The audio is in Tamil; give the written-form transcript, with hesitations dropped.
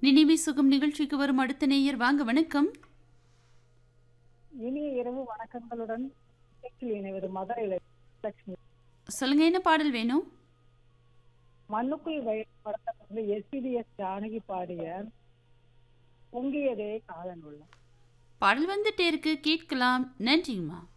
நினைவே சுகம் நிகழ்ச்சிக்கு வரும் அடுத்த நேயர் வாங்க வணக்கம். இனிய இரவு வணக்கங்களுடன் நிகழ்ச்சியில் இணைவது மதுரை லட்சுமி. சொல்லுங்க, என்ன பாடல் வேணும்? மண்ணுக்குள் வயல் படத்தை வந்து எஸ்பிபிஎஸ் ஜானகி பாடிய பொங்கியதே காதல் உள்ளம். பாடல் வந்துட்டே இருக்கு, கேட்கலாம். நன்றிங்கம்மா.